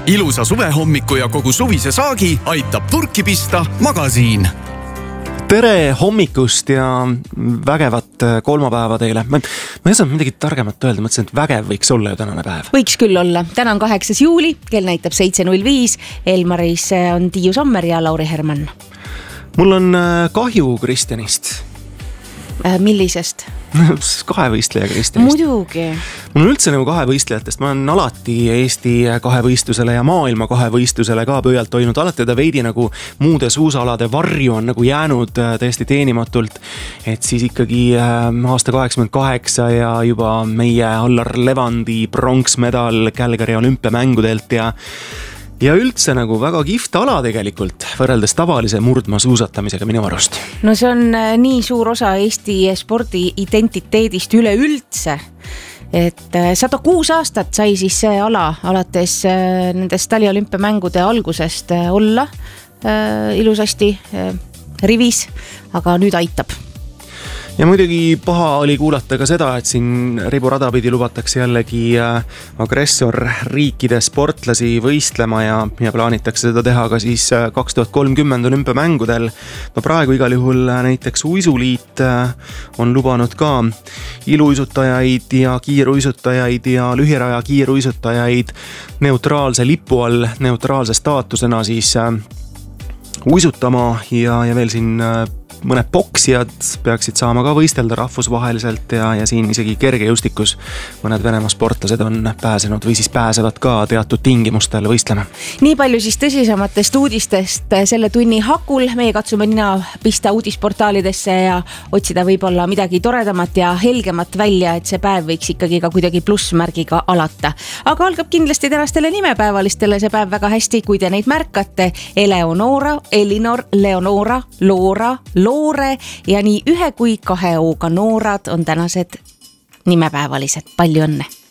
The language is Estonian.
Ilusa suvehommiku ja kogu suvise saagi aitab purki pista Magasiin. Tere hommikust ja vägevat kolmapäeva teile. Ma ei saanud midagi targemat öelda, mõtlesin, et vägev võiks olla ju tänane päev. Võiks küll olla. Täna on 8. juuli, kell näitab 7.05. Elmaris on Tiiu Sommer ja Lauri Herman. Mul on kahju Kristjanist. Millisest? Kahevõistleja Kristjanist. Muidugi. Mul on üldse nagu kahevõistlejatest. Ma olen alati Eesti kahevõistlusele ja maailma kahevõistlusele ka pöialt hoidnud. Alati ta veidi nagu muude suusaalade varju on nagu jäänud täiesti teenimatult. Et siis ikkagi aasta 88 ja juba meie Allar Levandi pronksmedal Calgary olümpiamängudelt ja üldse nagu väga kihvt ala tegelikult võrreldes tavalise murdma suusatamisega minu arust. No see on nii suur osa Eesti spordi identiteedist üleüldse, et 106 aastat sai siis see ala alates nendest taliolümpiamängude algusest olla ilusasti rivis, aga nüüd aitab. Ja muidugi paha oli kuulata ka seda, et siin riburada pidi lubatakse jällegi agressorriikide sportlasi võistlema ja plaanitakse seda teha ka siis 2030 olümpiamängudel. No praegu igal juhul näiteks uisuliit on lubanud ka iluuisutajaid ja kiiruisutajaid ja lühiraja kiiruisutajaid neutraalse lipu all, neutraalse staatusena siis uisutama ja veel siin mõned boksijad peaksid saama ka võistelda rahvusvaheliselt ja siin isegi kergejõustikus mõned Venemaa sportlased on pääsenud või siis pääsevad ka teatud tingimustel võistlema. Nii palju siis tõsisematest uudistest selle tunni hakul. Meie katsume nina pista uudisportaalidesse ja otsida võib-olla midagi toredamat ja helgemat välja, et see päev võiks ikkagi ka kuidagi plussmärgiga alata. Aga algab kindlasti tänastele nimepäevalistele see päev väga hästi, kui te neid märkate. Eleonora, Elinor, Leonora, Loora, Loore ja nii 1 kui 2 ooga noorad on tänased nimepäevalised. Palju õnne!